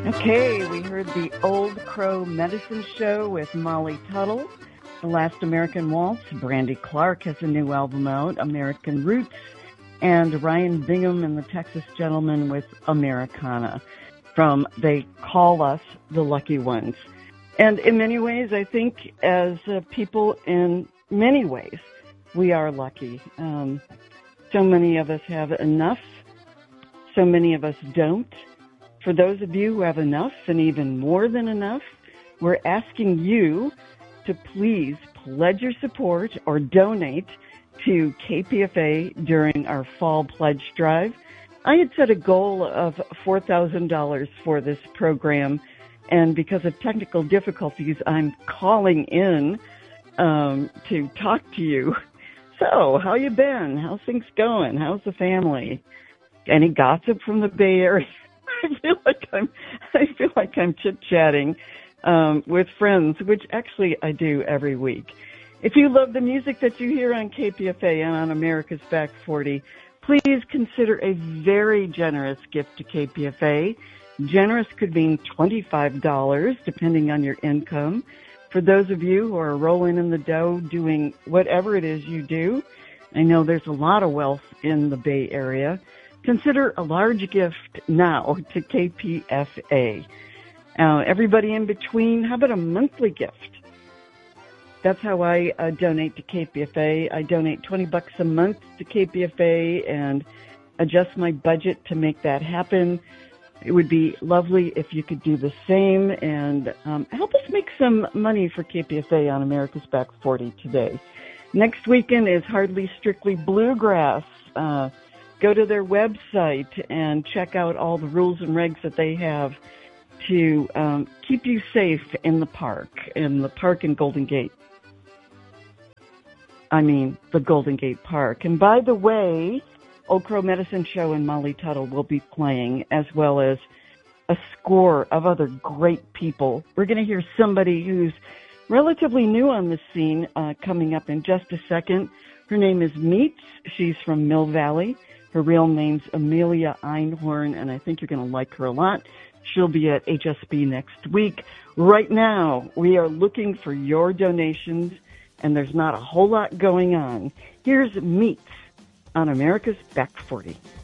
Okay, we heard the Old Crow Medicine Show with Molly Tuttle. The Last American Waltz, Brandy Clark has a new album out, American Roots, and Ryan Bingham and the Texas Gentlemen with Americana from They Call Us the Lucky Ones. And in many ways, I think as people in many ways, we are lucky. So many of us have enough. So many of us don't. For those of you who have enough and even more than enough, we're asking you to please pledge your support or donate to KPFA during our fall pledge drive. I had set a goal of $4,000 for this program, and because of technical difficulties, I'm calling in to talk to you. So, how you been? How's things going? How's the family? Any gossip from the Bay Area? I feel like I'm chit-chatting with friends, which actually I do every week. If you love the music that you hear on KPFA and on America's Back 40, please consider a very generous gift to KPFA. Generous could mean $25, depending on your income. For those of you who are rolling in the dough doing whatever it is you do, I know there's a lot of wealth in the Bay Area. Consider a large gift now to KPFA. Everybody in between, how about a monthly gift? That's how I donate to KPFA. I donate $20 a month to KPFA and adjust my budget to make that happen. It would be lovely if you could do the same and help us make some money for KPFA on America's Back 40 today. Next weekend is Hardly Strictly Bluegrass. Go to their website and check out all the rules and regs that they have to keep you safe in the park in Golden Gate. I mean, the Golden Gate Park. And by the way, Old Crow Medicine Show and Molly Tuttle will be playing, as well as a score of other great people. We're going to hear somebody who's relatively new on the scene coming up in just a second. Her name is Meets. She's from Mill Valley. Her real name's Amelia Einhorn, and I think you're going to like her a lot. She'll be at HSB next week. Right now, we are looking for your donations, and there's not a whole lot going on. Here's Meets on America's Back 40.